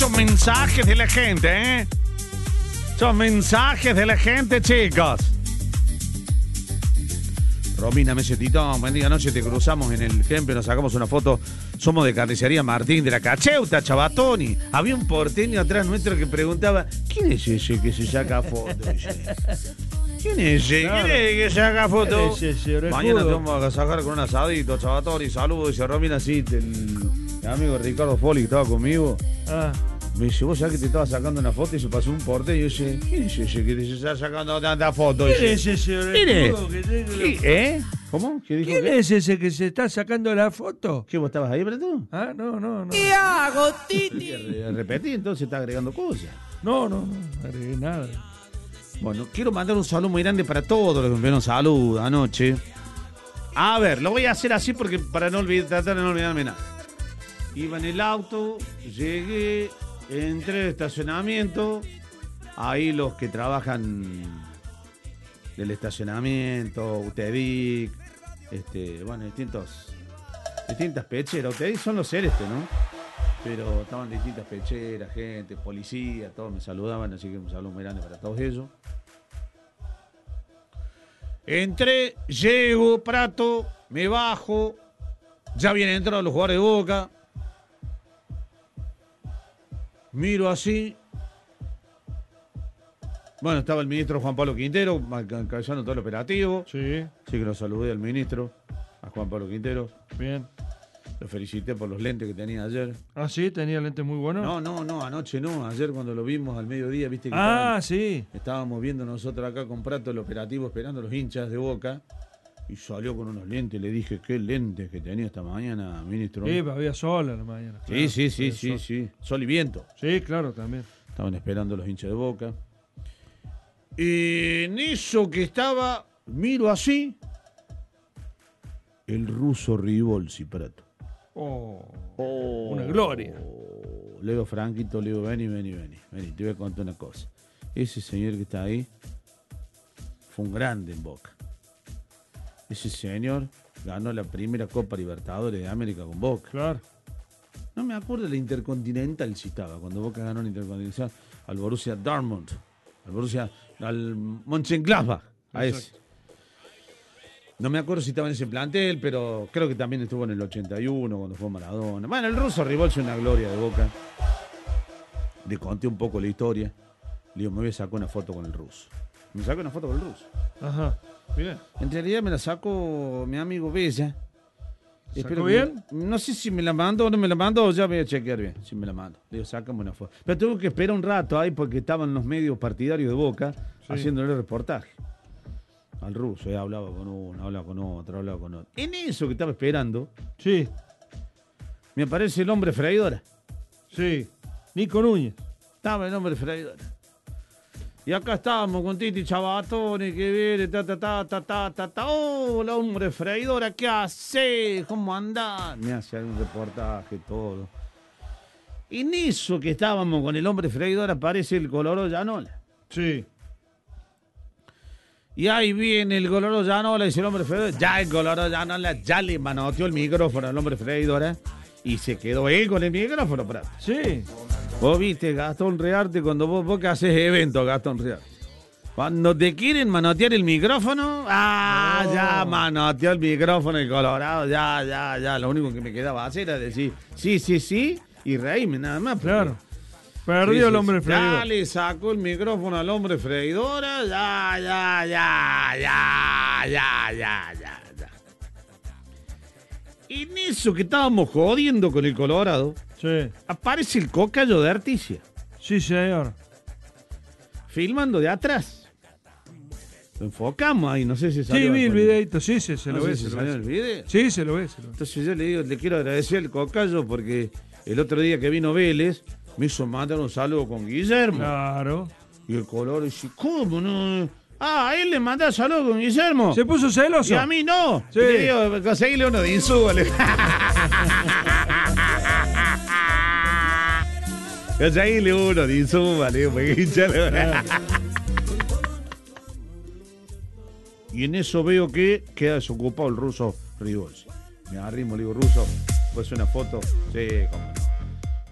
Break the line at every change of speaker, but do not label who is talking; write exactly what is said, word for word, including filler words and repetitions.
Son mensajes de la gente, ¿eh? Son mensajes de la gente, chicos. Romina Mesetito, buen día, anoche te cruzamos en el ejemplo, nos sacamos una foto. Somos de Carnicería Martín, de la Cacheuta, Chabatoni. Había un porteño atrás nuestro que preguntaba: ¿quién es ese que se saca foto? ¿Quién es ese?
Claro.
¿Quién es el que saca foto?
¿Quién es ese, orejudo?
Mañana te vamos a sacar con un asadito, Chabatoni. Saludos, dice Romina, así, del mi amigo Ricardo Foli que estaba conmigo.
Ah.
Me dice, vos sabés que te estaba sacando una foto y se pasó un porte y yo dije, ¿quién es ese que se está sacando tanta foto?
¿Quién es ese orejudo que tiene la-
¿Eh? ¿Cómo? ¿Qué dijo?
¿Quién
qué?
es ese que se está sacando la foto?
¿Qué, vos estabas ahí, tú?
Ah, no, no, no.
¿Qué hago, Titi?
Re- Repetí, entonces está agregando cosas.
No, no, no, no agregué nada.
Bueno, quiero mandar un saludo muy grande para todos los que me enviaron salud anoche. A ver, lo voy a hacer así porque para no olvidar, tratar de no olvidarme nada. Iba en el auto, llegué, entré al estacionamiento. Ahí los que trabajan del estacionamiento, UTEDIC, este, bueno, distintos, distintas pecheras. UTEDIC son los celestes, ¿no? Pero estaban distintas pecheras, gente, policía, todos me saludaban, así que un saludo muy grande para todos ellos. Entré, llego, Prato, me bajo, ya habían entrado los jugadores de Boca. Miro así. Bueno, estaba el ministro Juan Pablo Quintero, encabezando todo el operativo.
Sí,
Así que lo saludé al ministro, a Juan Pablo Quintero.
bien.
Lo felicité por los lentes que tenía ayer.
Ah, sí, tenía lentes muy buenos.
No, no, no, anoche no. Ayer cuando lo vimos al mediodía, viste que
Ah,
estaban-
sí.
estábamos viendo nosotros acá con Prato el operativo, esperando a los hinchas de Boca. Y salió con unos lentes. Le dije, ¿qué lentes que tenía esta mañana, ministro?
Sí, había sol a la mañana.
Sí,
claro,
sí, sí,
había
sí,
sol.
sí. Sol y viento.
Sí, claro, también.
Estaban esperando los hinchas de Boca. Y en eso que estaba, miro así, el ruso Ribolsi, Prato.
Oh,
Oh,
una gloria.
Le digo, Franquito, le digo, vení, vení, vení. Vení, te voy a contar una cosa. Ese señor que está ahí fue un grande en Boca. Ese señor ganó la primera Copa Libertadores de América con Boca.
Claro.
No me acuerdo de la Intercontinental si estaba, cuando Boca ganó la Intercontinental al Borussia Dortmund, al Borussia, al Mönchengladbach, a ese.
Exacto.
No me acuerdo si estaba en ese plantel, pero creo que también estuvo en el ochenta y uno cuando fue Maradona. Bueno, el ruso Ribolsi es una gloria de Boca. Le conté un poco la historia. Le digo, me voy a sacar una foto con el ruso. Me saco una foto con el ruso.
Ajá. Bien.
En realidad me la sacó mi amigo Bella.
¿Sacó
que-
bien?
No sé si me la mando o no me la mando, ya voy a chequear bien si me la mando. Le digo, sácame una foto. Pero tuve que esperar un rato ahí porque estaban los medios partidarios de Boca
Sí.
haciéndole reportaje. Al ruso, eh, hablaba con uno, hablaba con otro, hablaba con otro. En eso que estaba esperando,
Sí,
me aparece el hombre freidora.
sí. Nico Núñez.
Estaba el hombre freidora. Y acá estábamos con Titi Chabatoni, que viene, ta, ta, ta, ta, ta, ta, ta. Hola, hombre freidora, ¿qué hace? ¿Cómo andás? Me hace algún reportaje, todo. Y en eso que estábamos con el hombre freidora, aparece el Colorado Llanola.
Sí.
Y ahí viene el Colorado Llanola, dice el hombre freidora. Ya el Colorado Llanola ya le manoteó el micrófono al hombre freidora. Y se quedó él con el micrófono, Prato.
Sí.
Vos viste, Gastón Rearte, cuando vos, vos que haces eventos, Gastón Rearte. Cuando te quieren manotear el micrófono, ah,
No.
ya manoteó el micrófono el Colorado, ya, ya, ya. Lo único que me quedaba hacer era decir sí, sí, sí, y reírme nada más. porque-
Claro. Perdió
Sí, sí,
el hombre
sí.
freidor.
Ya le sacó el micrófono al hombre freidora, ya, ya, ya, ya, ya, ya, ya, ya. Y en eso que estábamos jodiendo con el Colorado,
Sí.
aparece el Cocayo de Articia,
Sí, señor.
filmando de atrás. Lo enfocamos ahí, no sé si salió.
Sí, vi el
algo.
videito. Sí, sí, se
No
lo
sé
ve.
si
se lo
salió
ve.
el video.
Sí, se lo ve. Se lo ve.
Entonces yo le digo, le quiero agradecer al Cocayo porque el otro día que vino Vélez me hizo mandar un saludo con Guillermo.
Claro.
Y el Colorado dice, ¿cómo no? Ah, a él le mandé saludo con Guillermo.
¿Se puso celoso?
Y a mí no.
Sí.
Y le digo, conseguirle uno de Insúa. le- Conseguirle uno de Insúa, le digo, porque hinchalo. Y en eso veo que queda desocupado el ruso Ribolsi. Me arrimo, le digo, ruso, pues una foto. Sí, cómo no.